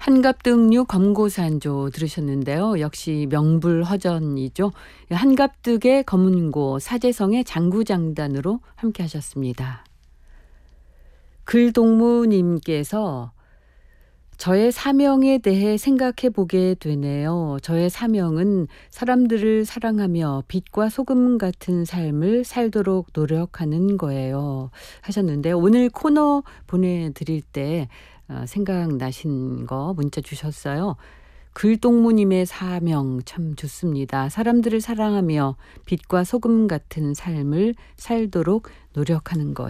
한갑득류 검고산조 들으셨는데요. 역시 명불허전이죠. 한갑득의 검은고 사제성의 장구장단으로 함께 하셨습니다. 글동무님께서 저의 사명에 대해 생각해 보게 되네요. 저의 사명은 사람들을 사랑하며 빛과 소금 같은 삶을 살도록 노력하는 거예요. 하셨는데 오늘 코너 보내드릴 때 생각나신 거 문자 주셨어요. 글동무님의 사명 참 좋습니다. 사람들을 사랑하며 빛과 소금 같은 삶을 살도록 노력하는 것.